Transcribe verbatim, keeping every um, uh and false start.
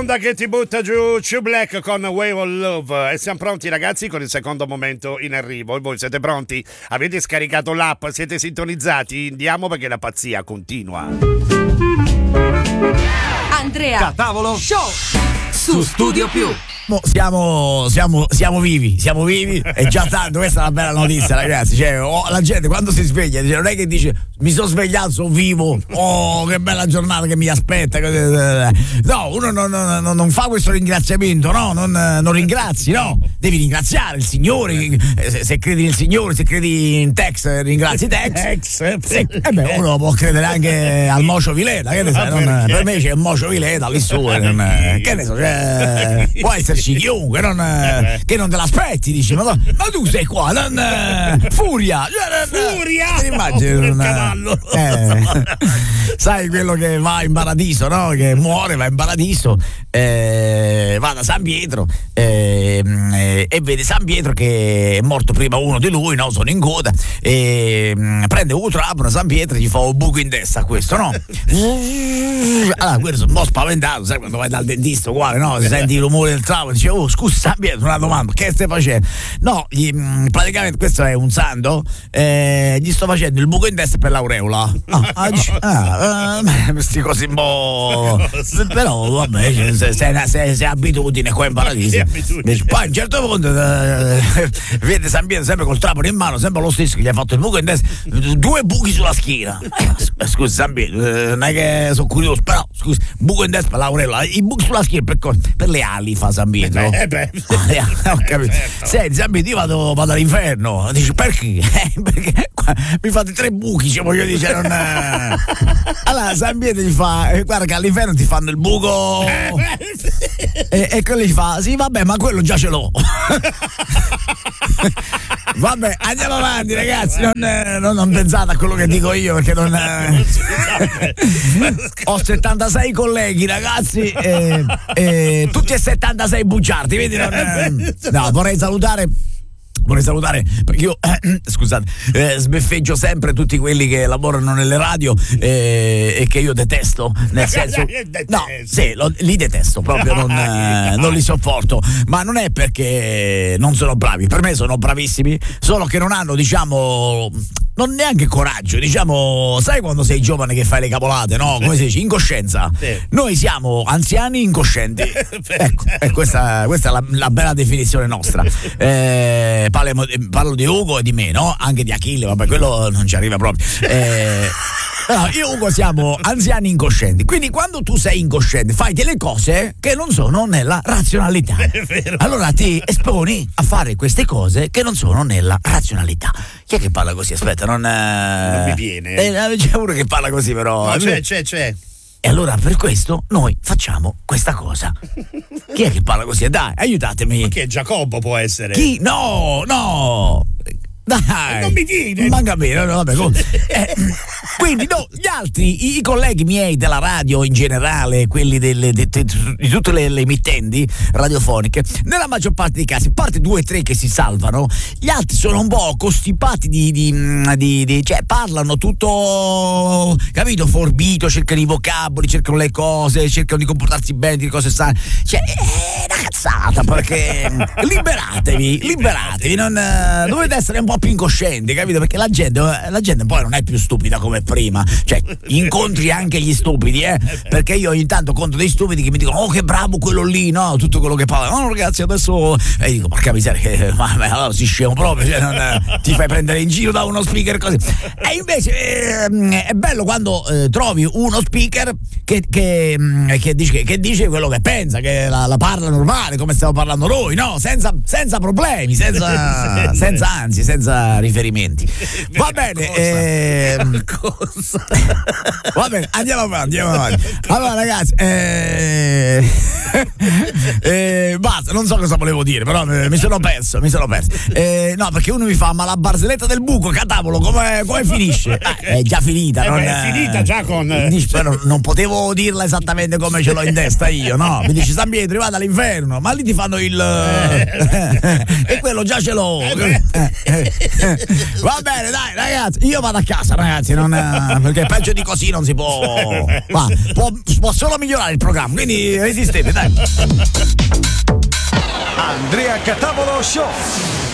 L'onda che ti butta giù, True Black con Wave of Love. E siamo pronti, ragazzi, con il secondo momento in arrivo. E voi siete pronti? Avete scaricato l'app? Siete sintonizzati? Andiamo perché la pazzia continua. Andrea Catavolo Show su Studio Più. Mo siamo, siamo, siamo vivi, siamo vivi e già tanto, questa è una bella notizia, ragazzi. Cioè, oh, la gente quando si sveglia dice, non è che dice mi sono svegliato, sono vivo, oh che bella giornata che mi aspetta. No, uno non, non, non fa questo ringraziamento, no, non, non ringrazi, no, devi ringraziare il Signore. Se, se credi nel Signore, se credi in Tex, ringrazi Tex. Se, eh beh, uno può credere anche al Mocio Vileta, che ne sai, non, per me c'è il Mocio Vileta lì su, non, che ne so, cioè, può essere chiunque, non, eh, che non te l'aspetti, dici, ma, ma tu sei qua, non, eh, Furia, Furia, immagini, oh, non, cavallo. Eh, sai quello che va in paradiso, no? Che muore, va in paradiso, eh, va da San Pietro eh, eh, e vede San Pietro che è morto prima uno di lui, no? Sono in coda e mh, prende un trapano San Pietro e gli fa un buco in testa a questo, no? Allora quello sono un po' spaventato, sai quando vai dal dentista uguale, no? Si senti il rumore del trapano, dice, oh scusa San Pietro, una domanda, che stai facendo? No, gli, mh, praticamente questo è un santo, eh, gli sto facendo il buco in testa per l'aureola. Ah, ah, ah, eh, queste cose un po', però vabbè, se, se, se, se abitudine qua in paradiso. Poi a un certo punto eh, vede San Pietro sempre col trapano in mano, sempre lo stesso che gli ha fatto il buco in testa, due buchi sulla schiena. Eh, scusa San Pietro, eh, non è che sono curioso, però scusa, buco in testa per l'aureola, i buchi sulla schiena per, per le ali fa San Pietro. Eh beh, ho capito. certo. Senti, San Pietro, io vado, vado all'inferno. Dici perché? Eh, perché qua mi fate tre buchi, cioè voglio dire, non. Allora San Pietro gli fa, eh, guarda che all'inferno ti fanno il buco. E, e quello gli fa, sì vabbè, ma quello già ce l'ho. Vabbè, andiamo avanti, ragazzi. Non, non, non pensate a quello che dico io, perché non. Ho settantasei colleghi, ragazzi, e, e tutti e settantasei bugiardi, vedi? Non, no, vorrei salutare. Vorrei salutare perché io eh, scusate eh, sbeffeggio sempre tutti quelli che lavorano nelle radio eh, e che io detesto, nel senso no, sì, lo, li detesto proprio, non, eh, non li sopporto, ma non è perché non sono bravi, per me sono bravissimi, solo che non hanno, diciamo, non neanche coraggio, diciamo, sai quando sei giovane che fai le cavolate, no? Come si dice? Incoscienza. Sì. Noi siamo anziani incoscienti. Ecco, e questa, questa è la, la bella definizione nostra. Eh, parliamo, parlo di Ugo e di me, no? Anche di Achille, vabbè, quello non ci arriva proprio. Eh, no, io e Ugo siamo anziani incoscienti, quindi quando tu sei incosciente fai delle cose che non sono nella razionalità. È vero. Allora ti esponi a fare queste cose che non sono nella razionalità. Chi è che parla così? Aspetta, non, eh... non mi viene. Eh, c'è uno che parla così, però. No, c'è, c'è, c'è. E allora per questo noi facciamo questa cosa. Chi è che parla così? Dai, aiutatemi. Ma che Giacobbo può essere? Chi? No, no. Dai, non mi viene. Manca bene, no, vabbè, eh, quindi no, gli altri, i, i colleghi miei della radio in generale, quelli delle, de, de, di tutte le, le emittenti radiofoniche, nella maggior parte dei casi, a parte due o tre che si salvano, gli altri sono un po' costipati di, di, di, di cioè parlano tutto, capito, forbito, cercano i vocaboli, cercano le cose, cercano di comportarsi bene, di cose sane, cioè è una cazzata, perché liberatevi, liberatevi, non, dovete essere un po' più incoscienti, capito? Perché la gente, la gente poi non è più stupida come prima, cioè incontri anche gli stupidi, eh? Perché io ogni tanto conto dei stupidi che mi dicono oh che bravo quello lì, no? Tutto quello che parla, no ragazzi adesso, e dico porca miseria, che ma, ma, allora si scemo proprio, cioè, non, ti fai prendere in giro da uno speaker così. E invece eh, è bello quando eh, trovi uno speaker che, che, che, dice, che dice quello che pensa, che la, la parla normale come stiamo parlando noi, no? Senza, senza problemi, senza, senza ansie, senza riferimenti. Va bene, ehm, va bene, andiamo avanti, andiamo avanti. Allora ragazzi, eh, eh, vai. basta, non so cosa volevo dire, però eh, mi sono perso, mi sono perso. Eh, no, perché uno mi fa, ma la barzelletta del buco, catavolo, come, come finisce? Ah, è già finita, Eh non, beh, è finita già con... eh, dici, però non potevo dirla esattamente come ce l'ho in testa io, no? Mi dici San Pietro, vada all'inferno, ma lì ti fanno il... e quello già ce l'ho. Va bene, dai, ragazzi, io vado a casa, ragazzi, non, perché peggio di così non si può... Va, può, può solo migliorare il programma, quindi resistete, dai. Andrea Catavolo Show.